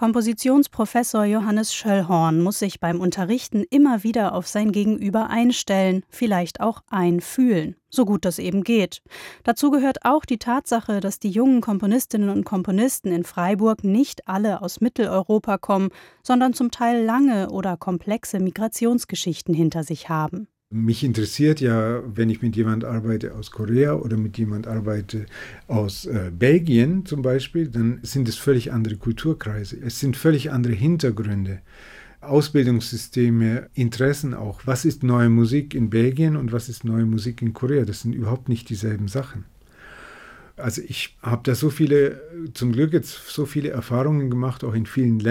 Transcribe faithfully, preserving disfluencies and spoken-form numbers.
Kompositionsprofessor Johannes Schöllhorn muss sich beim Unterrichten immer wieder auf sein Gegenüber einstellen, vielleicht auch einfühlen, so gut das eben geht. Dazu gehört auch die Tatsache, dass die jungen Komponistinnen und Komponisten in Freiburg nicht alle aus Mitteleuropa kommen, sondern zum Teil lange oder komplexe Migrationsgeschichten hinter sich haben. Mich interessiert ja, wenn ich mit jemand arbeite aus Korea oder mit jemand arbeite aus äh, Belgien zum Beispiel, dann sind es völlig andere Kulturkreise. Es sind völlig andere Hintergründe, Ausbildungssysteme, Interessen auch. Was ist neue Musik in Belgien und was ist neue Musik in Korea? Das sind überhaupt nicht dieselben Sachen. Also ich habe da so viele, zum Glück jetzt so viele Erfahrungen gemacht, auch in vielen Ländern.